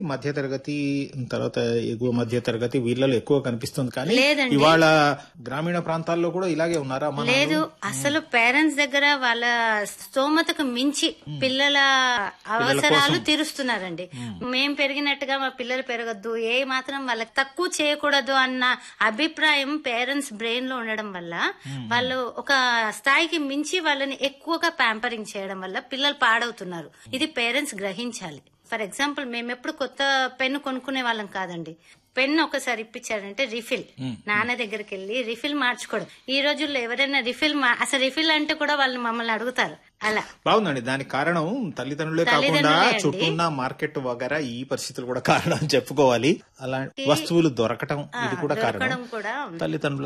మధ్య తరగతి తర్వాత ఎగువ మధ్య తరగతి వీళ్ళలో ఎక్కువ కనిపిస్తుంది. కానీ లేదండి, ఇవాళ గ్రామీణ ప్రాంతాల్లో కూడా ఇలాగే ఉన్నారా? లేదు, అసలు పేరెంట్స్ దగ్గర వాళ్ళ స్తోమతకు మించి పిల్లల అవసరాలు తీరుస్తున్నారండి. మేం పెరిగినట్టుగా మా పిల్లలు పెరగద్దు, ఏ మాత్రం వాళ్ళకి తక్కువ చేయకూడదు అన్న అభిప్రాయం పేరెంట్స్ బ్రెయిన్ లో ఉండడం వల్ల వాళ్ళు ఒక స్థాయికి మించి వాళ్ళని ఎక్కువగా ప్యాంపరింగ్ చేయడం వల్ల పిల్లలు పాడవుతున్నారు. ఇది పేరెంట్స్ గ్రహించాలి. ఫర్ ఎగ్జాంపుల్, మేము ఎప్పుడు కొత్త పెన్ను కొనుక్కునే వాళ్ళం కాదండి. పెన్ ఒకసారి ఇప్పించాడంటే రిఫిల్, నాన్న దగ్గరికి వెళ్ళి రిఫిల్ మార్చుకోవడం. ఈ రోజుల్లో ఎవరైనా అసలు రిఫిల్ అంటే కూడా వాళ్ళు మమ్మల్ని అడుగుతారు. అలా బాగుందండి. దానికి కారణం తల్లిదండ్రులే కాకుండా చుట్టూ ఉన్న మార్కెట్ వగైరా ఈ పరిస్థితులు కూడా కారణం అని చెప్పుకోవాలి. అలాంటి వస్తువులు దొరకటం ఇది కూడా కారణం. తల్లిదండ్రుల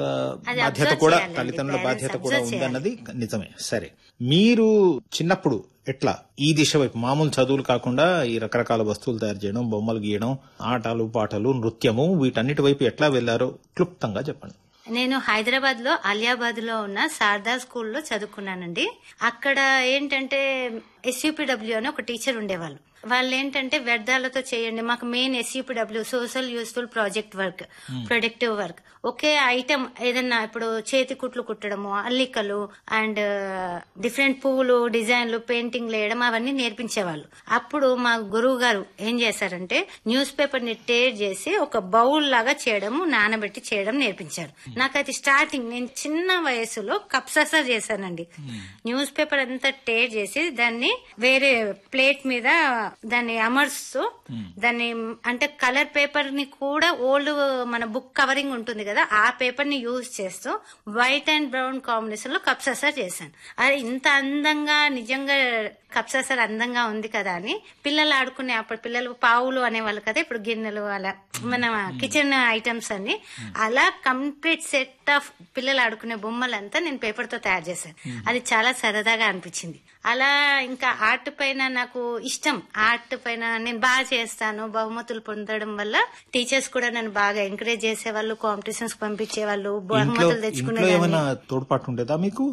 బాధ్యత కూడా ఉందన్నది నిజమే. సరే, మీరు చిన్నప్పుడు ఎట్లా ఈ దిశ వైపు మామూలు చదువులు కాకుండా ఈ రకరకాల వస్తువులు తయారు చేయడం, బొమ్మలు గీయడం, ఆటలు పాటలు, నృత్యము, వీటన్నిటి వైపు ఎట్లా వెళ్లారో క్లుప్తంగా చెప్పండి. నేను హైదరాబాద్ లో అలియాబాద్ లో ఉన్న శారదా స్కూల్లో చదువుకున్నానండి. అక్కడ ఏంటంటే SUPW అని ఒక టీచర్ ఉండేవాళ్ళు. వాళ్ళు ఏంటంటే వ్యర్థాలతో చేయండి, మాకు main SUPW social useful project work, productive work. ఒకే ఐటమ్ ఏదన్నా ఇప్పుడు చేతి కుట్లు కుట్టడము, అల్లికలు అండ్ డిఫరెంట్ పువ్వులు డిజైన్లు పెయింటింగ్ వేయడం అవన్నీ నేర్పించేవాళ్ళు. అప్పుడు మా గురువు గారు ఏం చేశారంటే న్యూస్ పేపర్ ని టేర్ చేసి ఒక బౌల్ లాగా చేయడము, నానబెట్టి చేయడం నేర్పించారు. నాకు అది స్టార్టింగ్, నేను చిన్న వయసులో కప్సా చేశానండి. న్యూస్ పేపర్ అంతా టేర్ చేసి దాన్ని వేరే ప్లేట్ మీద దాన్ని అమర్స్తూ, దాన్ని అంటే కలర్ పేపర్ ని కూడా ఓల్డ్ మన బుక్ కవరింగ్ ఉంటుంది కదా, ఆ పేపర్ ని యూజ్ చేస్తూ వైట్ అండ్ బ్రౌన్ కాంబినేషన్ లో కప్సా చేశాను. అది ఇంత అందంగా, నిజంగా కప్సా అందంగా ఉంది కదా అని పిల్లలు ఆడుకునే, అప్పుడు పిల్లలు పావులు అనేవాళ్ళు కదా, ఇప్పుడు గిన్నెలు, అలా మన కిచెన్ ఐటమ్స్ అన్ని, అలా కంప్లీట్ సెట్ ఆఫ్ పిల్లలు ఆడుకునే బొమ్మలంతా నేను పేపర్ తో తయారు చేశాను. అది చాలా సరదాగా అనిపించింది. అలా ఇంకా ఆర్ట్ పైన నాకు ఇష్టం. ఆర్ట్ పైన నేను బాగా చేస్తాను. బహుమతులు పొందడం వల్ల టీచర్స్ కూడా నన్ను బాగా ఎంకరేజ్ చేసేవాళ్ళు, కాంపిటీషన్స్ పంపించేవాళ్ళు, బహుమతులు తెచ్చుకునేదాన్ని. తోడ్పాటు ఉండేదా మీకు?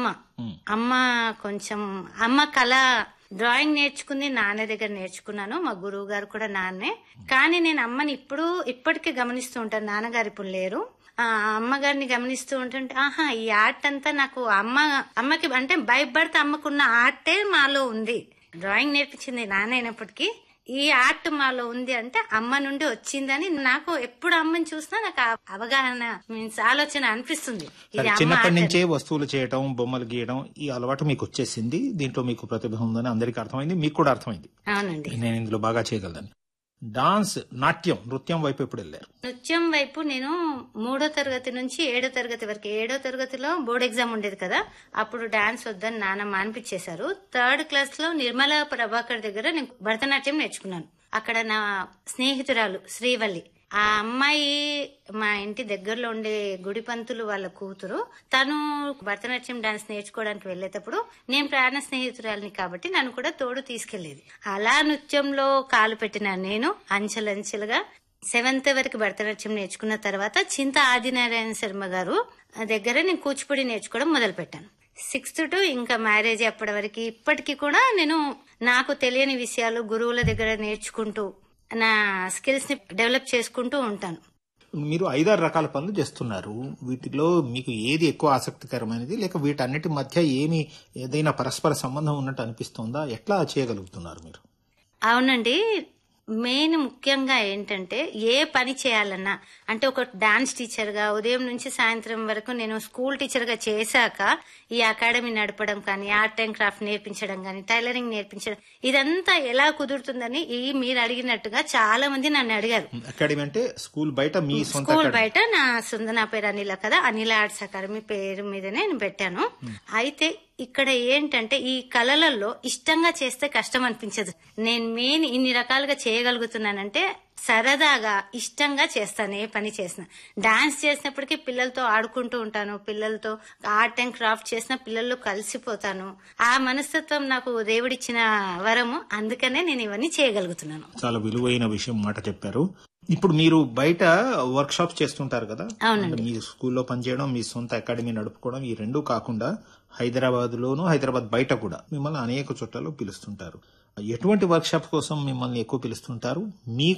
అమ్మ కళ డ్రాయింగ్ నేర్చుకుంది నాన్న దగ్గర నేర్చుకున్నాను. మా గురువు గారు కూడా నాన్నే. కానీ నేను అమ్మని ఇప్పటికీ గమనిస్తూ ఉంటాను. నాన్నగారు ఇప్పుడు లేరు. అమ్మగారిని గమనిస్తూ ఉంటుంటే ఈ ఆర్ట్ అంతా నాకు అమ్మకి అంటే బై బర్త్ అమ్మకున్న ఆర్టే మాలో ఉంది. డ్రాయింగ్ నేర్పించింది నాన్న అయినప్పటికీ ఈ ఆర్ట్ మాలో ఉంది అంటే అమ్మ నుండి వచ్చిందని నాకు ఎప్పుడు అమ్మని చూసినా నాకు అవగాహన ఆలోచన అనిపిస్తుంది. చిన్నప్పటి నుంచే వస్తువులు చేయటం, బొమ్మలు గీయడం ఈ అలవాటు మీకు వచ్చేసింది. దీంట్లో మీకు ప్రతిభ ఉందని అందరికీ అర్థమైంది, మీకు కూడా అర్థమైంది. అవునండి, నేను ఇందులో బాగా చేయగలను. డాన్స్, నాట్యం, నృత్యం వైపు ఎప్పుడు వెళ్ళారు? నృత్యం వైపు నేను 3వ తరగతి నుంచి 7వ తరగతి వరకు. 7వ తరగతిలో బోర్డ్ ఎగ్జామ్ ఉండేది కదా, అప్పుడు డాన్స్ వద్దని నాన్న మానిపించేశారు. 3rd క్లాస్ లో నిర్మలా ప్రభాకర్ దగ్గర నేను భరతనాట్యం నేర్చుకున్నాను. అక్కడ నా స్నేహితురాలు శ్రీవల్లి, ఆ అమ్మాయి మా ఇంటి దగ్గరలో ఉండే గుడి పంతులు వాళ్ళ కూతురు. తను భరతనాట్యం డాన్స్ నేర్చుకోవడానికి వెళ్లేటప్పుడు నేను ప్రాణ స్నేహితురాలిని కాబట్టి నన్ను కూడా తోడు తీసుకెళ్లేది. అలా నృత్యంలో కాలు పెట్టిన నేను అంచెలంచెలుగా 7th వరకు భరతనాట్యం నేర్చుకున్న తర్వాత చింత ఆదినారాయణ శర్మ గారు దగ్గర నేను కూచిపూడి నేర్చుకోవడం మొదలు పెట్టాను. 6th to ఇంకా మ్యారేజ్ అప్పటి వరకు ఇప్పటికీ కూడా నేను నాకు తెలియని విషయాలు గురువుల దగ్గర నేర్చుకుంటూ నా స్కిల్స్ ని డెవలప్ చేసుకుంటూ ఉంటాను. మీరు 5-6 రకాల పనులు చేస్తున్నారు. వీటిలో మీకు ఏది ఎక్కువ ఆసక్తికరమైనది, లేక వీటన్నిటి మధ్య ఏదైనా పరస్పర సంబంధం ఉన్నట్టు అనిపిస్తుందా? ఎట్లా చేయగలుగుతున్నారు మీరు? అవునండి, మెయిన్ ముఖ్యంగా ఏంటంటే ఏ పని చేయాలన్నా, అంటే ఒక డాన్స్ టీచర్ గా ఉదయం నుంచి సాయంత్రం వరకు నేను స్కూల్ టీచర్ గా చేశాక ఈ అకాడమీ నడపడం కానీ, ఆర్ట్ అండ్ క్రాఫ్ట్ నేర్పించడం కానీ, టైలరింగ్ నేర్పించడం, ఇదంతా ఎలా కుదురుతుందని మీరు అడిగినట్టుగా చాలా మంది నన్ను అడిగారు. అకాడమీ అంటే స్కూల్ బయట? మీ స్కూల్ బయట నా పేరు అనిల కదా, అనిల ఆర్ట్స్ అకాడమీ పేరు మీదనే నేను పెట్టాను. అయితే ఇక్కడ ఏంటంటే ఈ కళలలో ఇష్టంగా చేస్తే కష్టం అనిపించదు. నేను మెయిన్ ఇన్ని రకాలుగా చేయగలుగుతున్నానంటే సరదాగా ఇష్టంగా చేస్తాను. ఏ పని చేసినా, డాన్స్ చేసినప్పటికీ పిల్లలతో ఆడుకుంటూ ఉంటాను, పిల్లలతో ఆర్ట్ అండ్ క్రాఫ్ట్ చేసిన పిల్లల్లో కలిసిపోతాను. ఆ మనస్తత్వం నాకు దేవుడిచ్చిన వరము, అందుకనే నేను ఇవన్నీ చేయగలుగుతున్నాను. చాలా విలువైన విషయం మాట చెప్పారు. ఇప్పుడు మీరు బయట వర్క్ షాప్స్ చేస్తుంటారు కదా, మీ స్కూల్లో పనిచేయడం, మీ సొంత అకాడమీ నడుపుకోవడం, ఈ రెండూ కాకుండా హైదరాబాద్ లోను, హైదరాబాద్ బయట కూడా మిమ్మల్ని అనేక చోట్లలో పిలుస్తుంటారు. ఎటువంటి వర్క్ షాప్ కోసం మిమ్మల్ని ఎక్కువ పిలుస్తుంటారు? మీ